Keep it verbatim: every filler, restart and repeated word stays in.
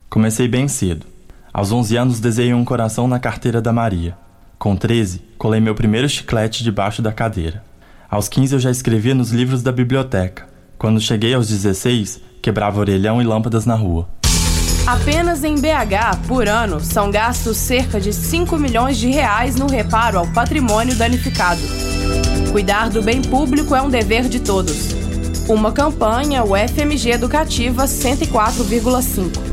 Comecei bem cedo. Aos onze anos desenhei um coração na carteira da Maria. Com treze, colei meu primeiro chiclete debaixo da cadeira. Aos quinze eu já escrevia nos livros da biblioteca. Quando cheguei aos dezesseis, quebrava orelhão e lâmpadas na rua. Apenas em B H, por ano, são gastos cerca de cinco milhões de reais no reparo ao patrimônio danificado. Cuidar do bem público é um dever de todos. Uma campanha U F M G Educativa cento e quatro vírgula cinco.